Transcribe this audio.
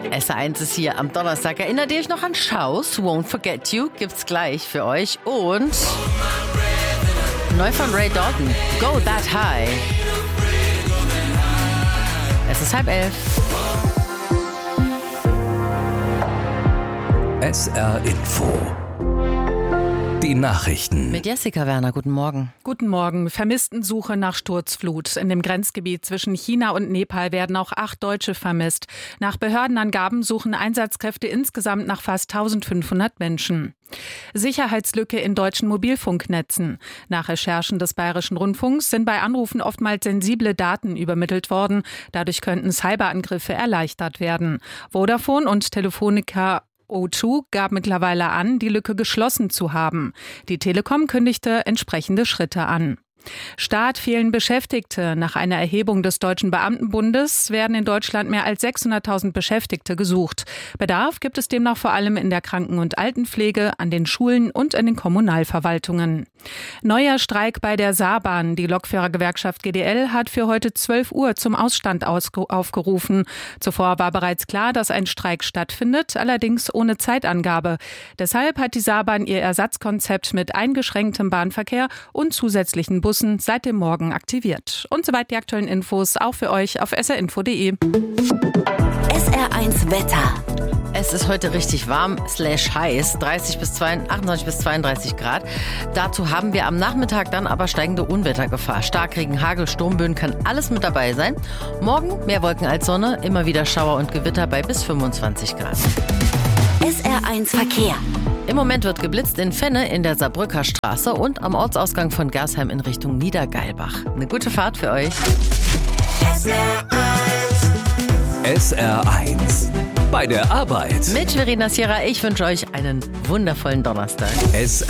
SR1 ist hier am Donnerstag. Erinnert ihr euch noch an Schaus? Won't Forget You gibt's gleich für euch. Und neu von Ray Dalton, Go That High. Es ist 10:30. SR Info. Die Nachrichten. Mit Jessica Werner, guten Morgen. Guten Morgen. Vermisstensuche nach Sturzflut. In dem Grenzgebiet zwischen China und Nepal werden auch 8 Deutsche vermisst. Nach Behördenangaben suchen Einsatzkräfte insgesamt nach fast 1500 Menschen. Sicherheitslücke in deutschen Mobilfunknetzen. Nach Recherchen des Bayerischen Rundfunks sind bei Anrufen oftmals sensible Daten übermittelt worden. Dadurch könnten Cyberangriffe erleichtert werden. Vodafone und Telefonica O2 gab mittlerweile an, die Lücke geschlossen zu haben. Die Telekom kündigte entsprechende Schritte an. Staat fehlen Beschäftigte. Nach einer Erhebung des Deutschen Beamtenbundes werden in Deutschland mehr als 600.000 Beschäftigte gesucht. Bedarf gibt es demnach vor allem in der Kranken- und Altenpflege, an den Schulen und in den Kommunalverwaltungen. Neuer Streik bei der Saarbahn. Die Lokführergewerkschaft GDL hat für heute 12 Uhr zum Ausstand aufgerufen. Zuvor war bereits klar, dass ein Streik stattfindet, allerdings ohne Zeitangabe. Deshalb hat die Saarbahn ihr Ersatzkonzept mit eingeschränktem Bahnverkehr und zusätzlichen Bussen seit dem Morgen aktiviert. Und soweit die aktuellen Infos auch für euch auf srinfo.de. SR1 Wetter. Es ist heute richtig warm / heiß, 28 bis 32 Grad. Dazu haben wir am Nachmittag dann aber steigende Unwettergefahr. Starkregen, Hagel, Sturmböen kann alles mit dabei sein. Morgen mehr Wolken als Sonne, immer wieder Schauer und Gewitter bei bis 25 Grad. SR1 Verkehr. Im Moment wird geblitzt in Fenne in der Saarbrücker Straße und am Ortsausgang von Gersheim in Richtung Niedergeilbach. Eine gute Fahrt für euch. SR1. Bei der Arbeit. Mit Verena Sierra, ich wünsche euch einen wundervollen Donnerstag.